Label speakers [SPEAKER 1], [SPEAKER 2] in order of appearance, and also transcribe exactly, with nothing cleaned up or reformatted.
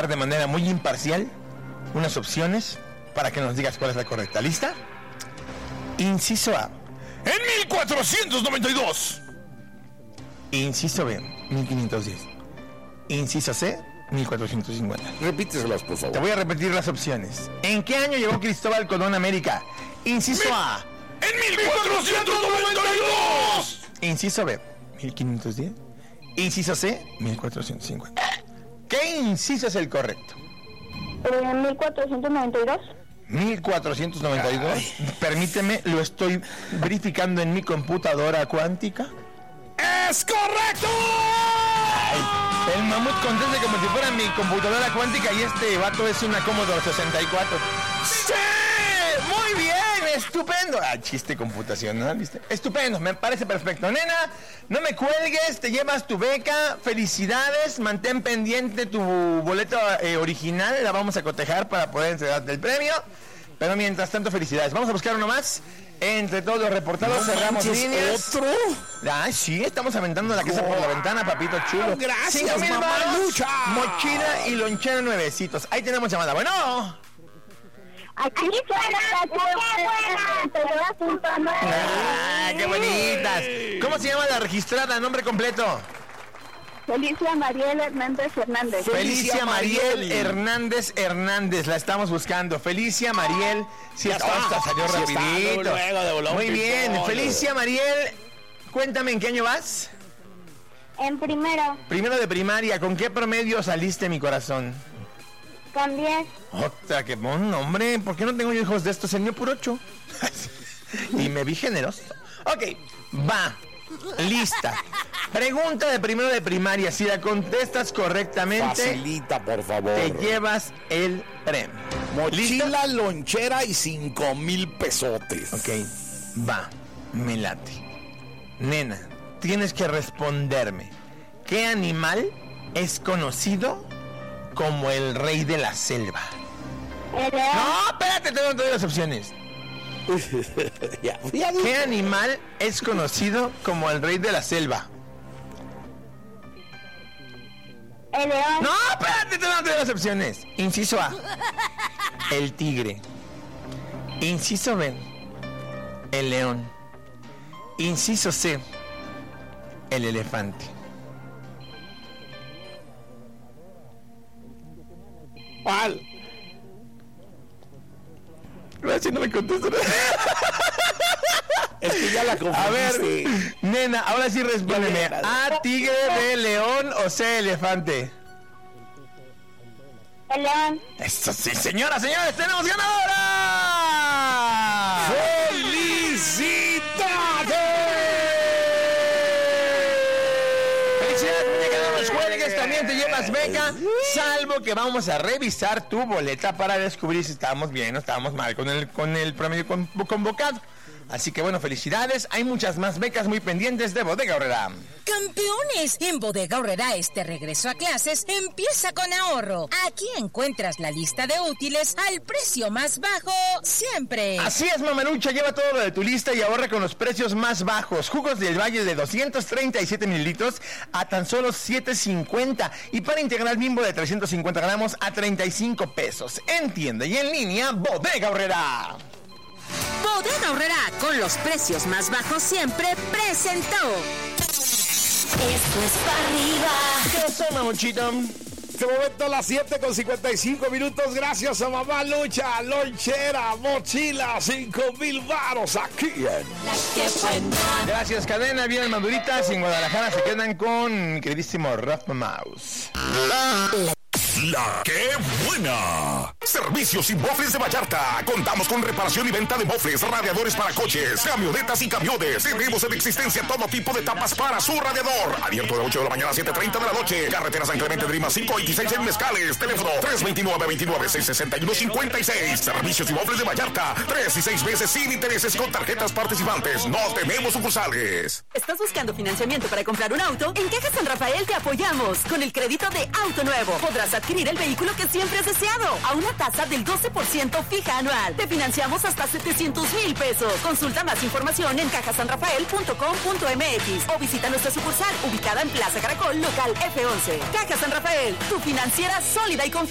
[SPEAKER 1] dar de manera muy imparcial unas opciones para que nos digas cuál es la correcta. ¿Lista? Inciso A, en mil cuatrocientos noventa y dos. Inciso B, mil quinientos diez. Inciso C, mil cuatrocientos cincuenta.
[SPEAKER 2] Repíteselas, por favor.
[SPEAKER 1] Te voy a repetir las opciones. ¿En qué año llegó Cristóbal Colón a América? Inciso
[SPEAKER 2] Mil...
[SPEAKER 1] A,
[SPEAKER 2] en mil cuatrocientos noventa y dos.
[SPEAKER 1] Inciso B, mil quinientos diez. Inciso C, mil cuatrocientos cincuenta. ¿Qué inciso es el correcto?
[SPEAKER 3] Eh, mil cuatrocientos noventa y dos.
[SPEAKER 1] mil cuatrocientos noventa y dos. Ay. Permíteme, lo estoy verificando en mi computadora cuántica.
[SPEAKER 2] ¡Es correcto!
[SPEAKER 1] Ay, el mamut contesta como si fuera mi computadora cuántica y este vato es una Commodore sesenta y cuatro. ¡Sí! ¡Muy bien! ¡Estupendo! Ah, chiste computacional, ¿viste? Estupendo, me parece perfecto. Nena, no me cuelgues, te llevas tu beca. Felicidades, mantén pendiente tu boleto eh, original. La vamos a cotejar para poder entregarte el premio. Pero mientras tanto, felicidades. Vamos a buscar uno más. Entre todos los reportados, no cerramos líneas.
[SPEAKER 2] ¿Otro?
[SPEAKER 1] Ay, sí, estamos aventando la casa por la ventana, papito chulo.
[SPEAKER 2] Gracias,
[SPEAKER 1] Cinco mil
[SPEAKER 2] mamá
[SPEAKER 1] varos,
[SPEAKER 2] lucha.
[SPEAKER 1] mochila y lonchera nuevecitos. Ahí tenemos llamada. Bueno.
[SPEAKER 3] Aquí fuera, aquí fuera.
[SPEAKER 1] ¡Ah, qué bonitas! ¿Cómo se llama la registrada? ¿Nombre completo?
[SPEAKER 3] Felicia Mariel Hernández Hernández.
[SPEAKER 1] Felicia, Felicia Mariel, Mariel Hernández Hernández, la estamos buscando. Felicia Mariel, sí,
[SPEAKER 2] ya
[SPEAKER 1] está,
[SPEAKER 2] está,
[SPEAKER 1] hasta salió
[SPEAKER 2] sí
[SPEAKER 1] rapidito.
[SPEAKER 2] Está, luego de volón,
[SPEAKER 1] muy bien,
[SPEAKER 2] pistón.
[SPEAKER 1] Felicia Mariel, cuéntame, ¿en qué año vas?
[SPEAKER 3] En primero.
[SPEAKER 1] Primero de primaria, ¿con qué promedio saliste, mi corazón?
[SPEAKER 3] Con diez.
[SPEAKER 1] Otra, qué buen hombre, ¿por qué no tengo yo hijos de estos? El mío por ocho. Y me vi generoso. Ok, va. Lista. Pregunta de primero de primaria. Si la contestas correctamente,
[SPEAKER 2] facilita, por favor.
[SPEAKER 1] Te llevas el premio.
[SPEAKER 2] Mochila,
[SPEAKER 1] ¿Lista?
[SPEAKER 2] lonchera y cinco mil pesotes.
[SPEAKER 1] Ok, va. Me late. Nena, tienes que responderme. ¿Qué animal es conocido como el rey de la selva?
[SPEAKER 3] El león.
[SPEAKER 1] No, espérate, tengo todas las opciones.
[SPEAKER 2] ya, ya
[SPEAKER 1] ¿Qué animal es conocido como el rey de la selva?
[SPEAKER 3] El león.
[SPEAKER 1] No, espérate, te doy las opciones. Inciso A, el tigre. Inciso B, el león. Inciso C, el elefante.
[SPEAKER 2] ¿Cuál?
[SPEAKER 1] Gracias, no me contestas.
[SPEAKER 2] Es que ya la confundiste.
[SPEAKER 1] A ver, nena, ahora sí respóndeme. A, tigre, B, león o C, elefante.
[SPEAKER 3] El león.
[SPEAKER 1] Eso sí, señoras, señores, tenemos ganadora.
[SPEAKER 2] ¡Felicidades!
[SPEAKER 1] Felicidades, muñeca, no nos cuelgues, también te llevas beca, salvo que vamos a revisar tu boleta para descubrir si estábamos bien o estábamos mal con el, con el promedio convocado. Así que bueno, felicidades. Hay muchas más becas muy pendientes de Bodega Aurrerá.
[SPEAKER 4] ¡Campeones! En Bodega Aurrerá este regreso a clases empieza con ahorro. Aquí encuentras la lista de útiles al precio más bajo siempre.
[SPEAKER 1] Así es, mamalucha. Lleva todo lo de tu lista y ahorra con los precios más bajos. Jugos del Valle de doscientos treinta y siete mililitros a tan solo siete cincuenta. Y para integral Bimbo de trescientos cincuenta gramos a treinta y cinco pesos. En tienda y en línea, Bodega Aurrerá.
[SPEAKER 4] Bodega Aurrerá, con los precios más bajos siempre, presentó.
[SPEAKER 5] Esto es para arriba.
[SPEAKER 1] ¿Qué pasó, mamuchito?
[SPEAKER 2] Este momento a las siete con cincuenta y cinco minutos. Gracias a Mamá Lucha, lonchera, mochila, cinco mil varos aquí en
[SPEAKER 5] La que buena.
[SPEAKER 1] Gracias, cadena. Bien, maduritas. En Guadalajara se quedan con mi queridísimo Rafa Mouse.
[SPEAKER 6] La que buena. Servicios y Mofles de Vallarta. Contamos con reparación y venta de mofles, radiadores para coches, camionetas y camiones. Tenemos en existencia todo tipo de tapas para su radiador. Abierto de ocho de la mañana a siete treinta de la noche. Carretera San Clemente de Lima cinco veintiséis en Mezcales. Teléfono tres veintinueve, veintinueve, seiscientos sesenta y uno, cincuenta y seis. Servicios y Mofles de Vallarta. Tres y seis meses sin intereses con tarjetas participantes. No tenemos sucursales.
[SPEAKER 7] ¿Estás buscando financiamiento para comprar un auto? En Caja San Rafael te apoyamos. Con el crédito de Auto Nuevo podrás adquirir el vehículo que siempre has deseado a una tasa del doce por ciento fija anual. Te financiamos hasta setecientos mil pesos. Consulta más información en caja san rafael punto com punto m x o visita nuestra sucursal ubicada en Plaza Caracol, local F once. Caja San Rafael, tu financiera sólida y confiable.